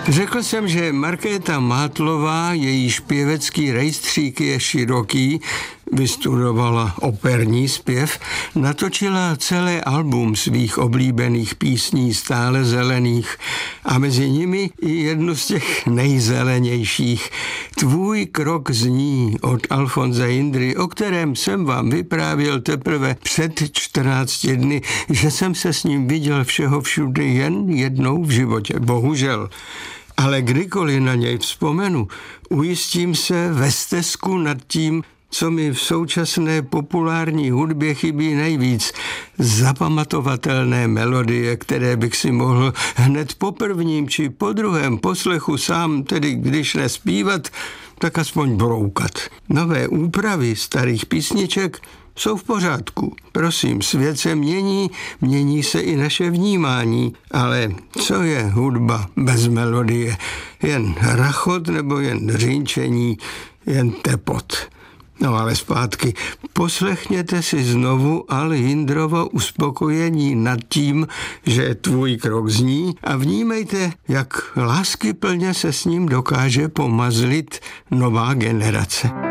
Řekl jsem, že Markéta Mátlová, jejíž pěvecký rejstřík je široký, vystudovala operní zpěv, natočila celé album svých oblíbených písní Stále zelených a mezi nimi i jednu z těch nejzelenějších. Tvůj krok zní od Alfonsa Jindry, o kterém jsem vám vyprávěl teprve před 14 dny, že jsem se s ním viděl všeho všude jen jednou v životě, bohužel. Ale kdykoliv na něj vzpomenu, ujistím se ve stesku nad tím, co mi v současné populární hudbě chybí nejvíc. Zapamatovatelné melodie, které bych si mohl hned po prvním či po druhém poslechu sám, tedy když nespívat, tak aspoň broukat. Nové úpravy starých písniček jsou v pořádku. Prosím, svět se mění, mění se i naše vnímání, ale co je hudba bez melodie? Jen rachot nebo jen řinčení, jen tepot. No ale zpátky, poslechněte si znovu Al Jindrovo uspokojení nad tím, že tvůj krok zní a vnímejte, jak láskyplně se s ním dokáže pomazlit nová generace.